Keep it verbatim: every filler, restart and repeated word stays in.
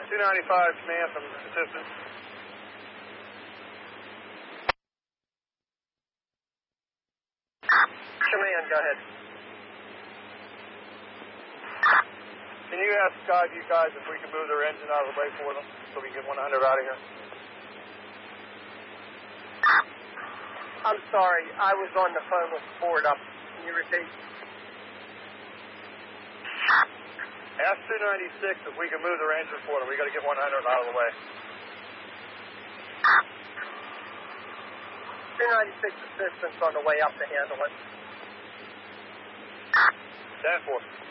two ninety-five, command from assistance. Command, go ahead. Can you ask Skyview guys if we can move their engine out of the way for them so we can get one hundred out of here? I'm sorry, I was on the phone with Ford up. Can you repeat? Ask two ninety-six if we can move their engine for them. We got to get one hundred out of the way. two ninety-six assistance on the way up to handle it. ten four.